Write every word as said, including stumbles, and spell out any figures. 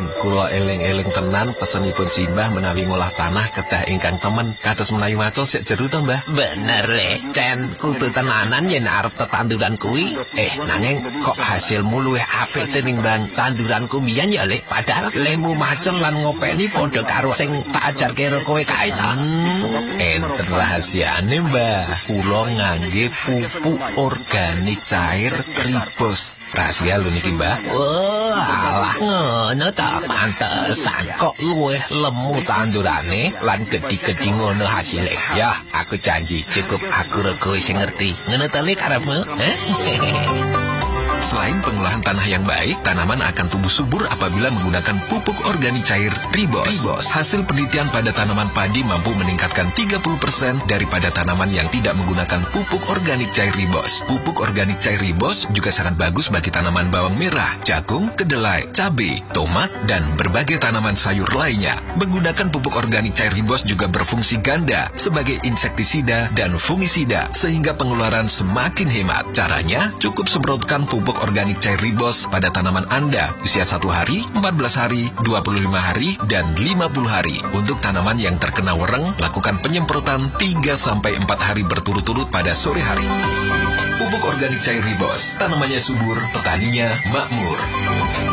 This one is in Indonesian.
kula eling-eling tenan pesenipun simbah menawi ngolah tanah kedah ingkang temen kados menawi macul sik jeru to Mbah. Bener le, Cen, kudu tenanan yen arep tetanduran kuwi. Eh, nanging kok hasilmu luwih apik tinimbang tanduranku mbiyen ya, Lek. Padahal lemu macul lan ngopeni padha karo sing tak ajarke karo kowe kae ta. Hmm, enten rahasiane, Mbah. Kula ngangge pupuk organik cair Ribos. Rahasia lho niki, Mbah. Oh, alah ngono ta, pantesan kok luwih lemu tandurane lan gedhi-gedhi ngono hasilé. Ya, aku janji cukup aku rego sing ngerti. Ngono ta Lek karepmu? Eh? Selain pengolahan tanah yang baik, tanaman akan tumbuh subur apabila menggunakan pupuk organik cair Ribos. Ribos. Hasil penelitian pada tanaman padi mampu meningkatkan tiga puluh persen daripada tanaman yang tidak menggunakan pupuk organik cair Ribos. Pupuk organik cair Ribos juga sangat bagus bagi tanaman bawang merah, jagung, kedelai, cabai, tomat, dan berbagai tanaman sayur lainnya. Menggunakan pupuk organik cair Ribos juga berfungsi ganda sebagai insektisida dan fungisida sehingga pengeluaran semakin hemat. Caranya, cukup semprotkan pupuk organik cair Ribos pada tanaman Anda usia satu hari, empat belas hari, dua puluh lima hari, dan lima puluh hari. Untuk tanaman yang terkena wereng, lakukan penyemprotan tiga sampai empat hari berturut-turut pada sore hari. Pupuk organik cair Ribos, tanamannya subur, petaninya makmur.